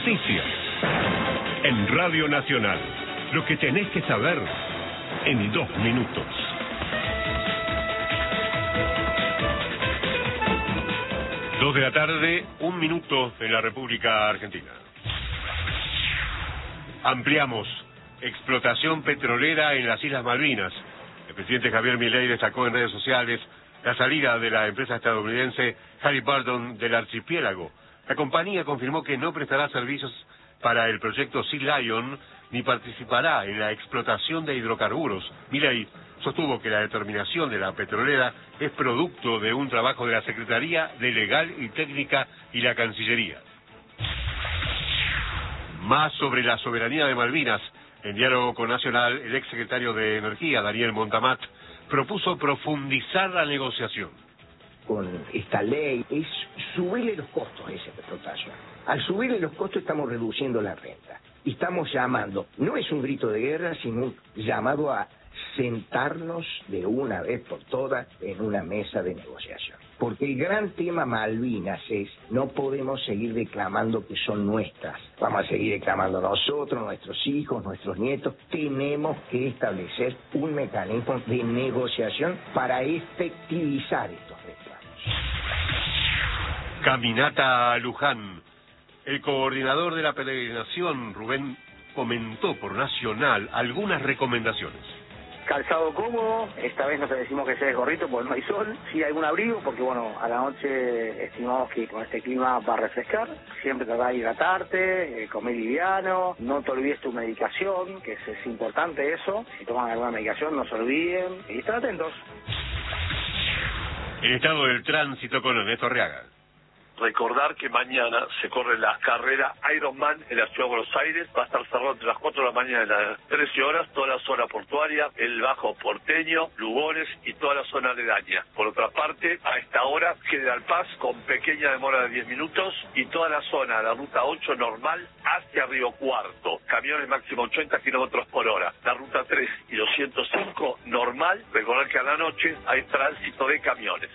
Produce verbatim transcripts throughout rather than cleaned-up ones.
Noticias. En Radio Nacional. Lo que tenés que saber en dos minutos. Dos de la tarde, un minuto en la República Argentina. Ampliamos. Explotación petrolera en las Islas Malvinas. El presidente Javier Milei destacó en redes sociales la salida de la empresa estadounidense Halliburton del archipiélago. La compañía confirmó que no prestará servicios para el proyecto Sea Lion ni participará en la explotación de hidrocarburos. Milei sostuvo que la determinación de la petrolera es producto de un trabajo de la Secretaría de Legal y Técnica y la Cancillería. Más sobre la soberanía de Malvinas. En diálogo con Nacional, el exsecretario de Energía, Daniel Montamat, propuso profundizar la negociación. Con esta ley es subirle los costos a esa explotación. Al subirle los costos estamos reduciendo la renta. Y estamos llamando, no es un grito de guerra, sino un llamado a sentarnos de una vez por todas en una mesa de negociación. Porque el gran tema Malvinas es, no podemos seguir declamando que son nuestras. Vamos a seguir declamando nosotros, nuestros hijos, nuestros nietos. Tenemos que establecer un mecanismo de negociación para efectivizar estos reclamos. Caminata a Luján. El coordinador de la peregrinación, Rubén, comentó por Nacional algunas recomendaciones. Calzado cómodo, esta vez no te decimos que sea gorrito porque no hay sol, sí hay algún abrigo porque bueno, a la noche estimamos que con este clima va a refrescar, siempre tratar de hidratarte, eh, comer liviano, no te olvides tu medicación, que es, es importante eso, si toman alguna medicación no se olviden y estén atentos. El estado del tránsito con Ernesto Arriaga. Recordar que mañana se corre la carrera Ironman en la Ciudad de Buenos Aires. Va a estar cerrado entre las cuatro de la mañana y las trece horas, toda la zona portuaria, el Bajo Porteño, Lugones y toda la zona aledaña. Por otra parte, a esta hora, General Paz con pequeña demora de diez minutos y toda la zona, la ruta ocho normal hacia Río Cuarto. Camiones máximo ochenta kilómetros por hora. La ruta tres y doscientos cinco normal. Recordar que a la noche hay tránsito de camiones.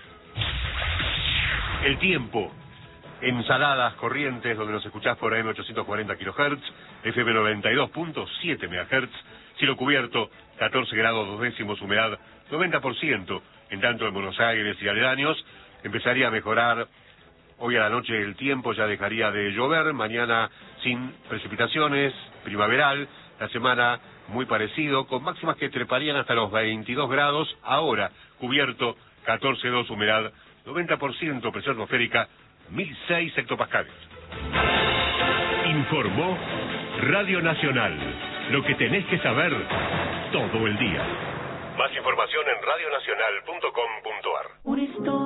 El tiempo. En Saladas, Corrientes, donde nos escuchás por A M ochocientos cuarenta kilohertz, F M noventa y dos punto siete megahertz, cielo cubierto, catorce grados dos décimos, humedad noventa por ciento, en tanto en Buenos Aires y aledaños, empezaría a mejorar hoy a la noche el tiempo, ya dejaría de llover, mañana sin precipitaciones, primaveral, la semana muy parecido, con máximas que treparían hasta los veintidós grados, ahora cubierto, catorce dos, humedad noventa por ciento, presión atmosférica mil seis hectopascales. Informó Radio Nacional. Lo que tenés que saber todo el día. Más información en radionacional punto com punto ar.